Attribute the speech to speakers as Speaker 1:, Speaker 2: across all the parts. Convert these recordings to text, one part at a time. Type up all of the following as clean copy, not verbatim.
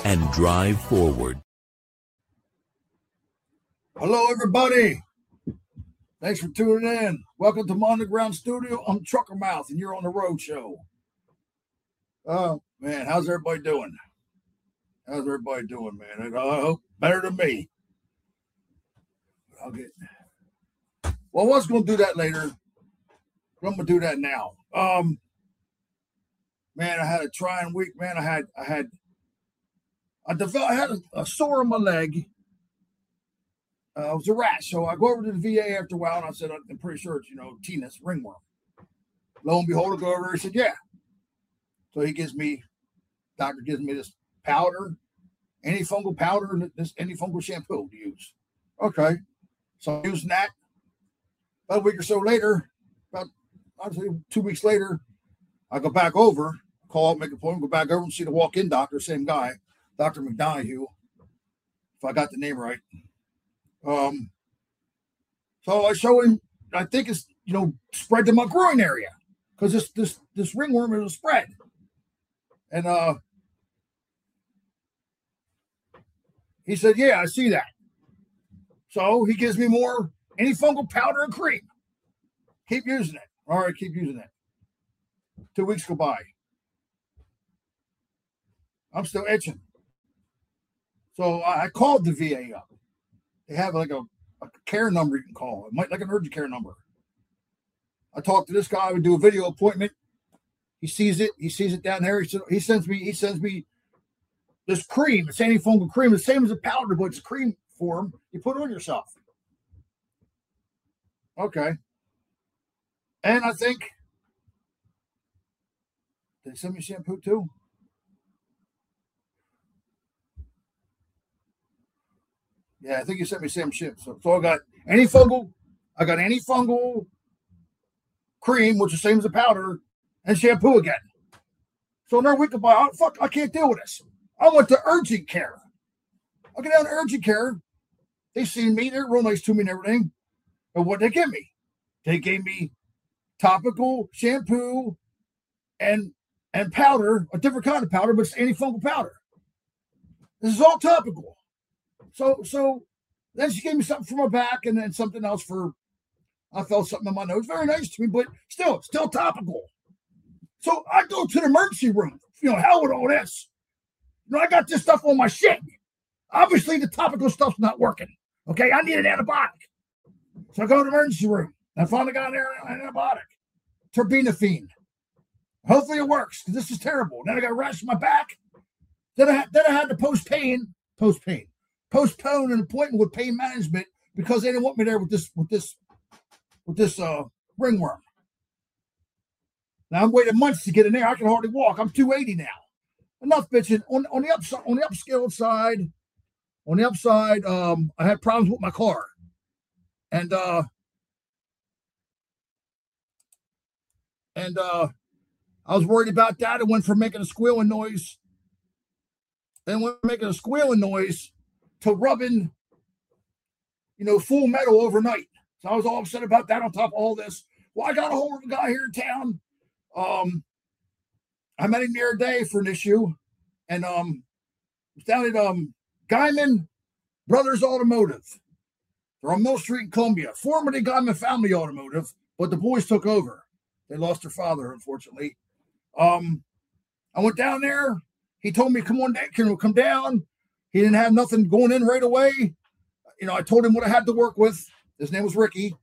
Speaker 1: and drive forward.
Speaker 2: Hello, everybody. Thanks for tuning in. Welcome to my underground studio. I'm Trucker Mouth, and you're on the Road Show. Oh, man, how's everybody doing? How's everybody doing, man? I hope better than me. Well, I was going to do that later, but I'm going to do that now. Man, I had a trying week, man. I had a sore on my leg. It was a rash. So I go over to the VA after a while, and I said, I'm pretty sure it's, tennis, ringworm. Lo and behold, I go over there. He said, yeah. So doctor gives me this powder, antifungal powder, and this antifungal shampoo to use. Okay. So I'm using that. About a week or so later, I'd say 2 weeks later, I go back over, call up, make an appointment, go back over and see the walk-in doctor, same guy, Dr. McDonough, if I got the name right. So I show him, I think it's, spread to my groin area because this ringworm is a spread. And he said, yeah, I see that. So he gives me more antifungal powder and cream. Keep using it. All right, keep using it. 2 weeks go by. I'm still itching. So I called the VA up. They have like a care number you can call. It might like an urgent care number. I talked to this guy. We do a video appointment. He sees it. He sees it down there. He sends me this cream. It's antifungal cream. The same as a powder, but it's a cream form. You put it on yourself. Okay. And I think they send me shampoo too. Yeah, I think you sent me same shit. So I got antifungal cream, which is the same as a powder, and shampoo again. So another week goes by. I can't deal with this. I went to urgent care. I get down to urgent care. They seen me. They're real nice to me and everything. And what they give me? They gave me topical shampoo and powder, a different kind of powder, but it's antifungal powder. This is all topical. So then she gave me something for my back and then something else I felt something in my nose. Very nice to me, but still topical. So I go to the emergency room. Hell with all this. I got this stuff on my shit. Obviously, the topical stuff's not working. Okay, I need an antibiotic. So I go to the emergency room. I finally got an antibiotic. Terbinafine. Hopefully it works, because this is terrible. Then I got a rash in my back. Then I had to postpone an appointment with pain management because they didn't want me there with this ringworm. Now I'm waiting months to get in there. I can hardly walk. I'm 280 now. Enough bitching. On the upside, I had problems with my car, and I was worried about that. It went from making a squealing noise, to rubbing, full metal overnight. So I was all upset about that on top of all this. Well, I got a hold of a guy here in town. I met him the other day for an issue, and it's down at Guyman Brothers Automotive. They're on Mill Street in Columbia. Formerly Guyman Family Automotive, but the boys took over. They lost their father, unfortunately. I went down there. He told me, come down. He didn't have nothing going in right away. I told him what I had to work with. His name was Ricky.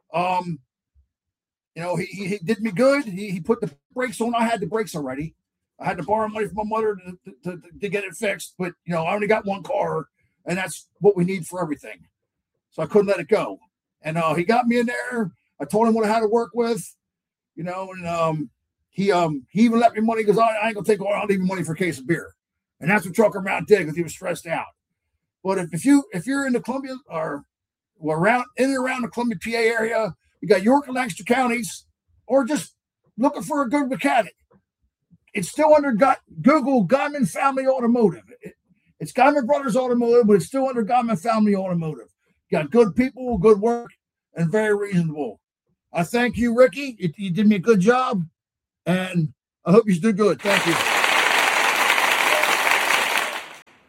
Speaker 2: He did me good. He put the brakes on. I had the brakes already. I had to borrow money from my mother to get it fixed. But, I only got one car, and that's what we need for everything. So I couldn't let it go. And he got me in there. I told him what I had to work with, and he even left me money because I ain't going to take all. I'll leave you money for a case of beer. And that's what Trucker Mount did because he was stressed out. But if you're in the Columbia or around the Columbia, PA area, you got York and Lancaster counties, or just looking for a good mechanic, it's still under Google Guyman Family Automotive. It's Guyman Brothers Automotive, but it's still under Guyman Family Automotive. Got good people, good work, and very reasonable. I thank you, Ricky. You did me a good job, and I hope you do good. Thank you.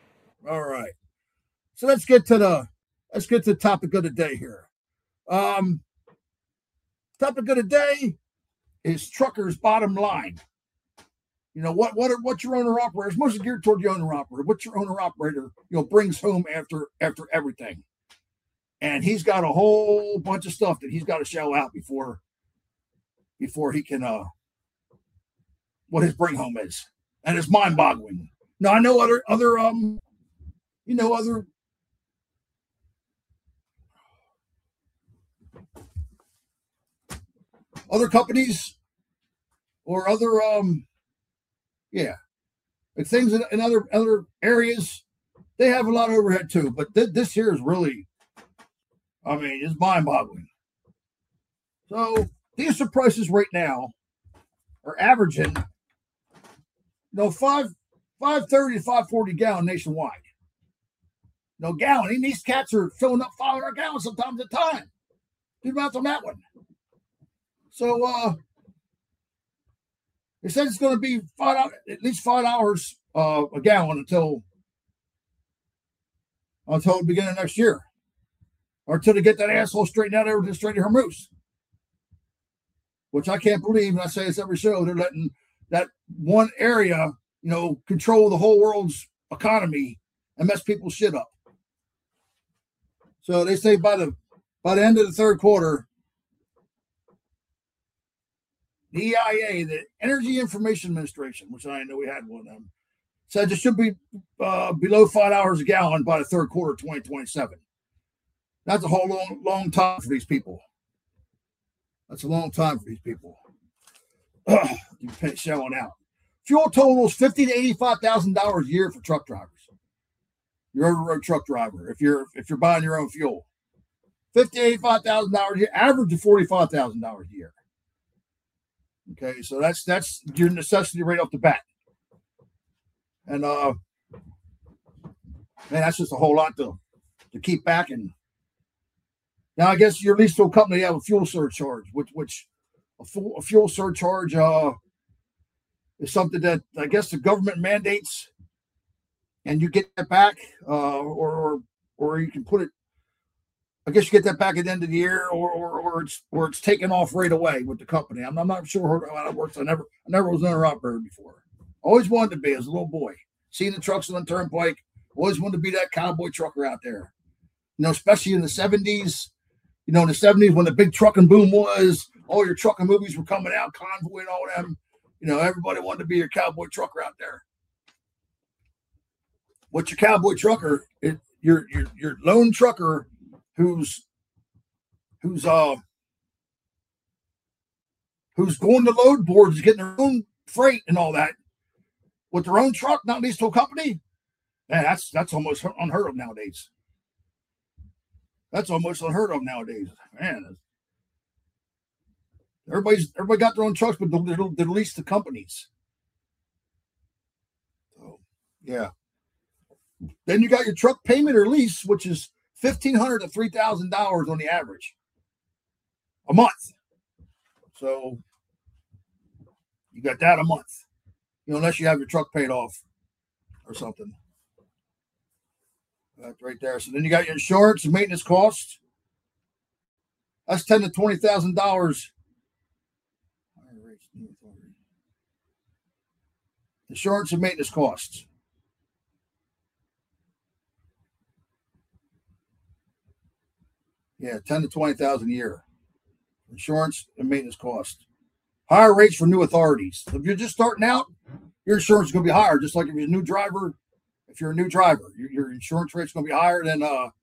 Speaker 2: All right. So let's get to the topic of the day here. Topic of the day is truckers' bottom line. You know, what your owner operator is mostly geared toward the owner operator. What your owner operator, brings home after everything. And he's got a whole bunch of stuff that he's got to shell out before he can what his bring home is. And it's mind boggling. Now I know other other companies or other like things in other areas, they have a lot of overhead too. But this here is really, it's mind boggling. So diesel prices right now are averaging, $5.30 to $5.40 gallon nationwide. Gallon. And these cats are filling up 500 gallons sometimes at a time. Do the math on that one. So they said it's going to be at least $5 a gallon until the beginning of next year, or until they get that asshole straightened out over to the Strait of Hormuz. Which I can't believe, and I say this every show, they're letting that one area, control the whole world's economy and mess people's shit up. So they say by the end of the third quarter, the EIA, the Energy Information Administration, which I know we had one of them, said it should be below $5 a gallon by the third quarter of 2027. That's a whole long time for these people. That's a long time for these people. Shelling out. Fuel totals $50,000 to $85,000 a year for truck drivers. You're over road truck driver. If you're buying your own fuel, $50,000 to $85,000 a year, average of $45,000 a year. Okay, so that's your necessity right off the bat. And man, that's just a whole lot to keep back. And now I guess your lease to a company have a fuel surcharge, which a fuel surcharge is something that I guess the government mandates, and you get that back, or you can put it. I guess you get that back at the end of the year, or it's taken off right away with the company. I'm not sure how that works. I never was an owner operator before. Always wanted to be as a little boy. Seeing the trucks on the turnpike, always wanted to be that cowboy trucker out there. Especially in the 70s. In the 70s when the big trucking boom was, all your trucking movies were coming out, Convoy and all them. Everybody wanted to be your cowboy trucker out there. What's your cowboy trucker? Your lone trucker who's going to load boards, getting their own freight and all that with their own truck, not leased to a company. Man, that's almost unheard of nowadays. That's almost unheard of nowadays. Man, everybody got their own trucks, but they're leased to companies. So yeah. Then you got your truck payment or lease, which is $1,500 to $3,000 on the average a month. So you got that a month, unless you have your truck paid off or something. That's right there. So then you got your insurance and maintenance costs. That's $10,000 to $20,000. Insurance and maintenance costs. Yeah, $10,000 to $20,000 a year. Insurance and maintenance costs. Higher rates for new authorities. If you're just starting out, your insurance is going to be higher. Just like if you're a new driver, your insurance rate's going to be higher than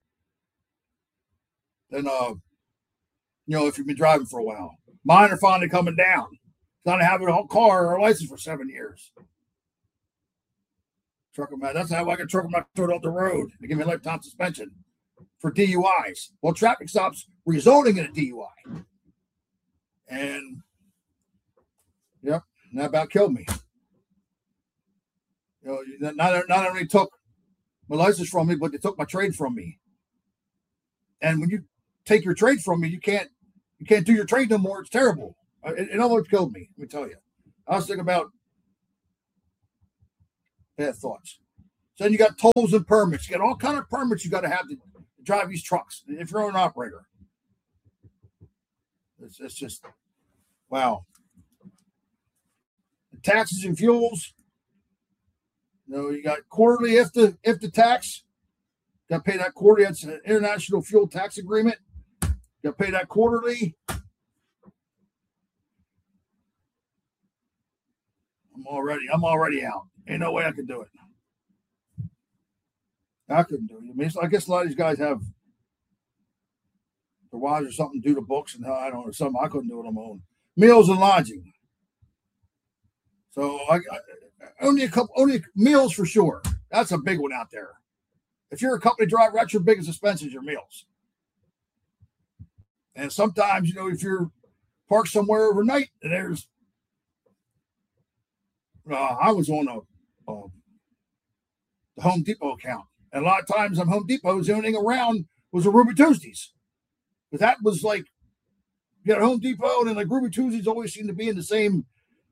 Speaker 2: if you've been driving for a while. Mine are finally coming down. Not having a car or a license for 7 years. Trucker man, that's how I can truck my foot off the road. They give me a lifetime suspension for DUIs. Well, traffic stops resulting in a DUI. And yep, that about killed me. Not only took my license from me, but they took my trade from me. And when you take your trade from me, you can't do your trade no more. It's terrible. It almost killed me. Let me tell you. I was thinking about bad thoughts. Then you got tolls and permits. You got all kind of permits you got to have to drive these trucks if you're an operator. It's just, wow. Taxes and fuels. You got quarterly if the tax. Got to pay that quarterly. That's an international fuel tax agreement. Got to pay that quarterly. I'm already out. Ain't no way I could do it. I couldn't do it. I mean, I guess a lot of these guys have their wives or something do the books, and I don't know, something I couldn't do it on my own. Meals and lodging. So I only meals for sure. That's a big one out there. If you're a company driver, that's your biggest expense is your meals. And sometimes, if you're parked somewhere overnight, and there's I was on the Home Depot account. And a lot of times on Home Depot, the only thing around was a Ruby Tuesdays. But that was like, you got Home Depot, and then like Ruby Tuesdays always seem to be in the same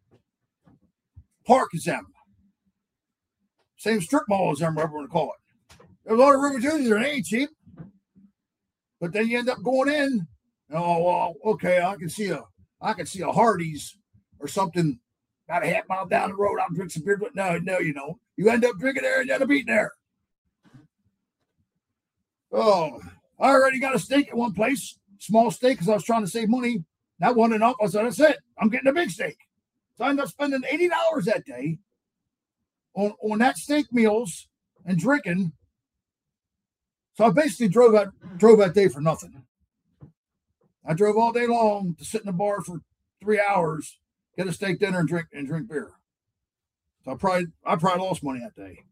Speaker 2: park as them. Same strip mall as them, whatever you want to call it. There's a lot of Ruby Tuesdays, and they ain't cheap. But then you end up going in, okay, I can see a Hardee's or something about a half mile down the road. I'll drink some beer. But no, you don't. You end up drinking there and you end up eating there. Oh, I already got a steak at one place, small steak, because I was trying to save money. That wasn't enough. I said, that's it. I'm getting a big steak. So I ended up spending $80 that day on that steak meals and drinking. So I basically drove that day for nothing. I drove all day long to sit in the bar for 3 hours, get a steak dinner, and drink beer. So I probably lost money that day.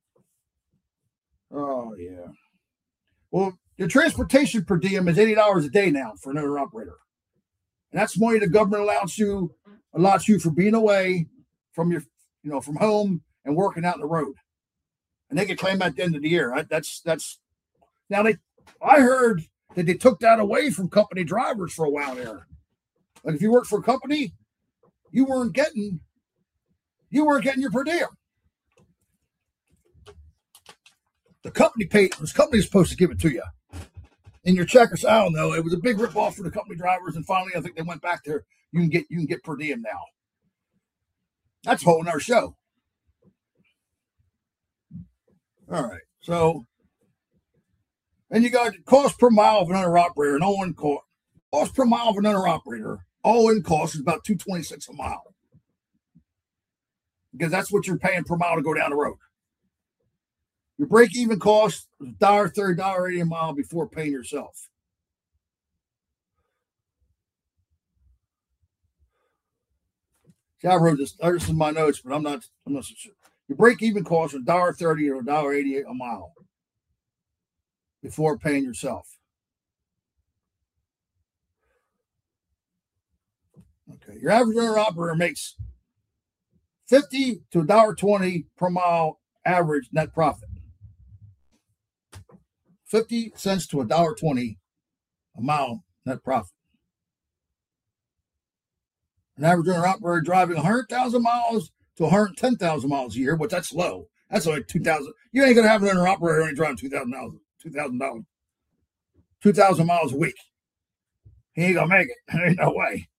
Speaker 2: Oh yeah. Well, your transportation per diem is $80 a day now for another operator, and that's money the government allots you for being away from your, from home and working out on the road, and they can claim at the end of the year. That's now I heard that they took that away from company drivers for a while there. Like if you worked for a company, you weren't getting your per diem. The company paid. This company is supposed to give it to you in your check. Or I don't know. It was a big ripoff for the company drivers, and finally, I think they went back there. You can get per diem now. That's a whole nother show. All right, so and you got cost per mile of another operator, and all in cost per mile of another operator. All in cost is about $2.26 a mile, because that's what you're paying per mile to go down the road. Your break-even cost is $1.30, $1.80 a mile before paying yourself. See, I wrote this. This is my notes, but I'm not so sure. Your break-even cost is $1.30 or $1.80 a mile before paying yourself. Okay, your average owner operator makes $50 to $1.20 per mile average net profit. 50 cents to $1.20 a mile net profit. An average owner operator driving 100,000 miles to 110,000 miles a year, but that's low. That's like 2,000. You ain't gonna have an owner operator only driving 2,000 miles a week. He ain't gonna make it. There ain't no way.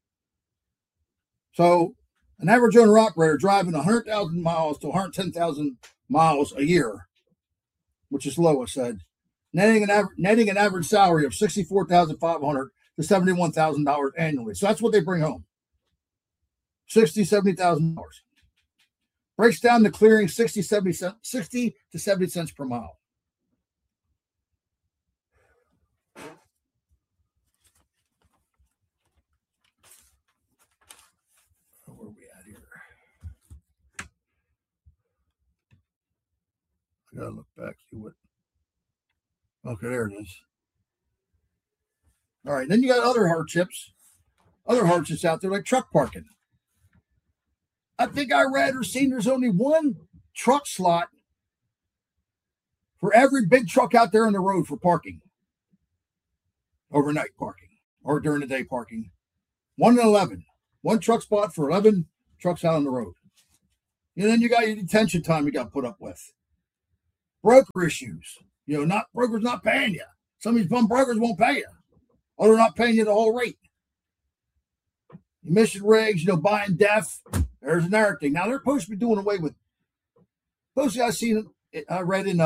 Speaker 2: So, an average owner operator driving 100,000 miles to 110,000 miles a year, which is low, I said, netting an average salary of $64,500 to $71,000 annually. So that's what they bring home. $70,000. Breaks down to clearing 60 to 70 cents per mile. Where are we at here? I gotta look back, see what. Okay, there it is. All right, then you got other hardships out there like truck parking. I think I read or seen there's only one truck slot for every big truck out there on the road for parking. Overnight parking or during the day parking. 1 in 11. One truck spot for 11 trucks out on the road. And then you got your detention time you got put up with. broker issues. Not brokers not paying you. Some of these bum brokers won't pay you, or they're not paying you the whole rate. Emission regs, buying death. There's another thing. Now they're supposed to be doing away with. Supposedly, I read in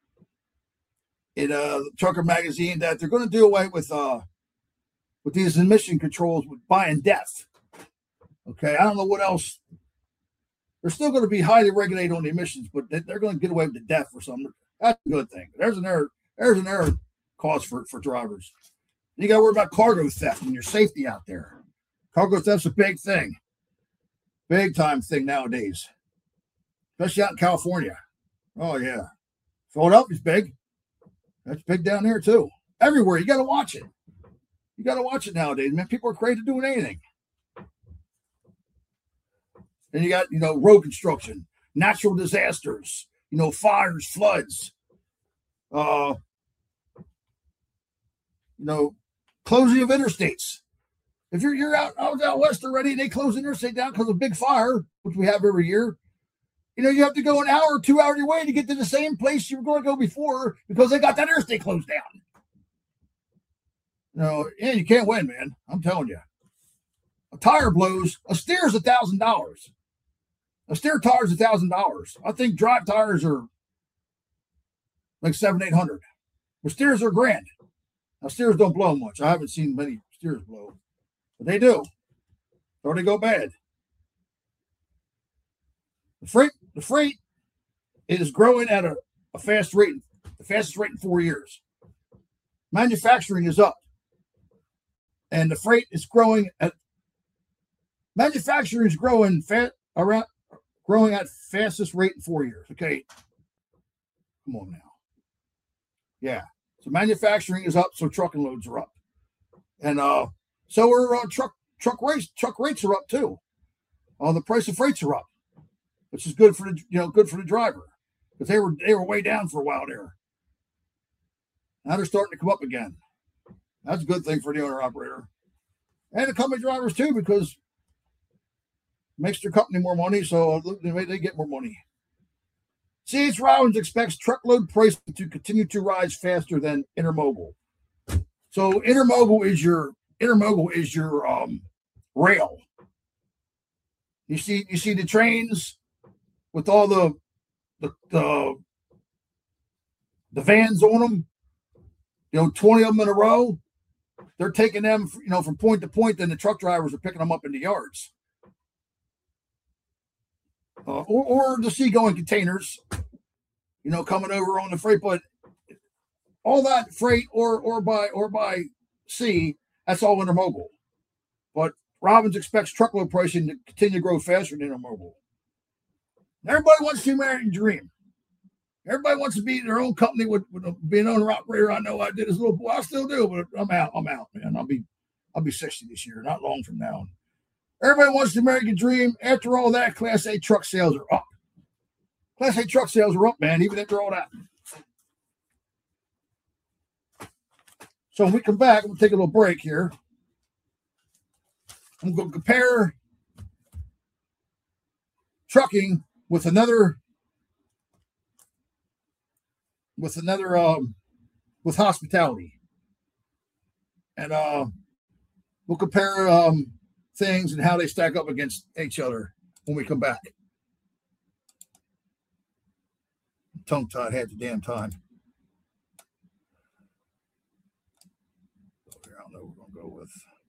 Speaker 2: Trucker Magazine that they're going to do away with these emission controls with buying death. Okay, I don't know what else. They're still going to be highly regulated on the emissions, but they're going to get away with the death or something. That's a good thing. There's an error cause for drivers. You got to worry about cargo theft and your safety out there. Cargo theft's a big thing. Big time thing nowadays. Especially out in California. Oh, yeah. Philadelphia's big. That's big down there, too. Everywhere. You got to watch it. You got to watch it nowadays, man. People are crazy doing anything. Then you got, road construction, natural disasters, fires, floods, closing of interstates. If you're out west already and they close the interstate down because of a big fire, which we have every year, you have to go an hour or 2 hours your way to get to the same place you were going to go before because they got that interstate closed down. You can't win, man. I'm telling you. A tire blows. A steer's $1,000. A steer tire is $1,000. I think drive tires are like $700-800. But steers are $1,000. Now steers don't blow much. I haven't seen many steers blow, but they do. Or they go bad. The freight is growing at a fast rate, the fastest rate in 4 years. Manufacturing is up, and the freight is growing at. Manufacturing is growing at fastest rate in 4 years. Okay, come on now. Yeah, so manufacturing is up, so trucking loads are up, and so are truck rates are up too. The price of freights are up, which is good for the driver because they were way down for a while there. Now they're starting to come up again. That's a good thing for the owner operator and the company drivers too because it makes their company more money, so they get more money. C.H. Rollins expects truckload pricing to continue to rise faster than intermodal. So intermodal is your rail. You see the trains with all the vans on them, 20 of them in a row. They're taking them, from point to point. Then the truck drivers are picking them up in the yards, or the seagoing containers, coming over on the freight. But all that freight or by sea, that's all intermodal. But Robbins expects truckload pricing to continue to grow faster than intermodal. Everybody wants the American dream. Everybody wants to be their own company with being an owner operator. I know I did as a little boy. I still do, but I'm out, man. I'll be 60 this year, not long from now. Everybody wants the American dream. After all that, Class A truck sales are up. Class A truck sales are up, man, even after all that. So when we come back, we'll take a little break here. I'm going to compare trucking with hospitality, and we'll compare things and how they stack up against each other when we come back. Tongue tied half the damn time. I don't know what we're gonna go with.